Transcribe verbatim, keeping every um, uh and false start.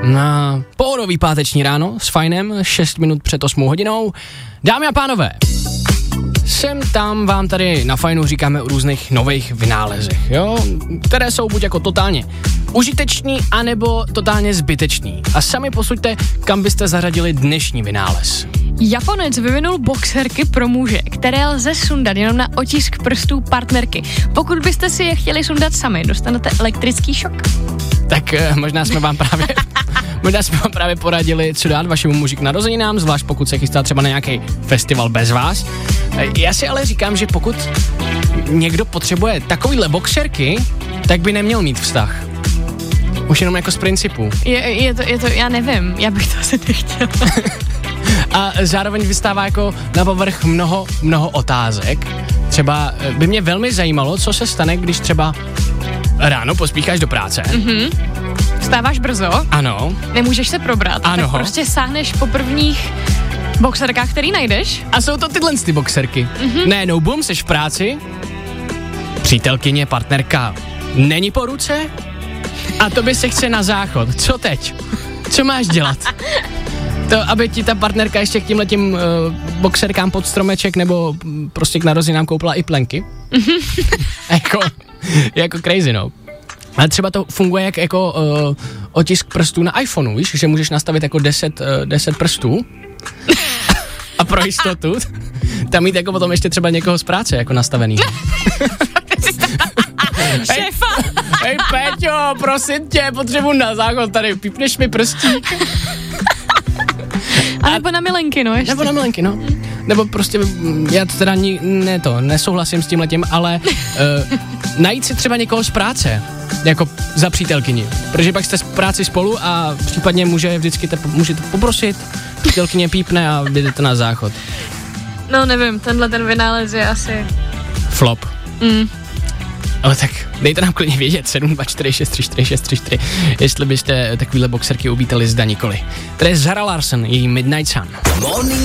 Na pohodový páteční ráno s Fajnem, šest minut před osmou hodinou. Dámy a pánové, sem tam vám tady na Fajnu říkáme o různých nových vynálezech, jo, které jsou buď jako totálně užitečný, anebo totálně zbytečný. A sami posuďte, kam byste zařadili dnešní vynález. Japonec vyvinul boxerky pro muže, které lze sundat jenom na otisk prstů partnerky. Pokud byste si je chtěli sundat sami, dostanete elektrický šok. Tak eh, možná jsme vám právě možná jsme vám právě poradili, co dát vašemu muži k narozeninám, zvlášť pokud se chystá třeba na nějaký festival bez vás. Eh, já si ale říkám, že pokud někdo potřebuje takovýhle boxerky, tak by neměl mít vztah. Už jenom jako z principu. Je, je, to, je to, já nevím, já bych to asi nechtěla. A zároveň vystává jako na povrch mnoho, mnoho otázek. Třeba by mě velmi zajímalo, co se stane, když třeba ráno pospícháš do práce. Mhm. Vstáváš brzo. Ano. Nemůžeš se probrat. Ano. Tak prostě sáhneš po prvních boxerkách, který najdeš. A jsou to tyhle ty boxerky. Mhm. Ne, no boom, seš v práci, přítelkyně, partnerka není po ruce a tobě se chce na záchod. Co teď? Co máš dělat? To, aby ti ta partnerka ještě k tímhletím uh, boxerkám pod stromeček nebo mm, prostě k narozeninám koupila i plenky. jako, jako crazy, no. Ale třeba to funguje jak jako uh, otisk prstů na iPhoneu, víš, že můžeš nastavit jako deset, uh, deset prstů a pro jistotu tam mít jako potom ještě třeba někoho z práce jako nastavený. Šéfa! Hej Péťo, prosím tě, potřebuji na záchod tady, pípneš mi prstík. A nebo na milenky, no ještě. Nebo na milenky, no. Nebo prostě, já to teda ni, ne to, nesouhlasím s tímhletím, ale uh, najít si třeba někoho z práce, jako za přítelkyni. Protože pak jste z práci spolu a případně může vždycky te, můžete poprosit, přítelkyně pípne a jdete na záchod. No nevím, tenhle ten vynález je asi... Flop. Mm. Ale tak dejte nám klidně vědět, sedm dva čtyři šest tři čtyři šest tři čtyři, jestli byste takovýhle boxerky uvítali, zda nikoli. Tady je Zara Larsson, její Midnight Sun.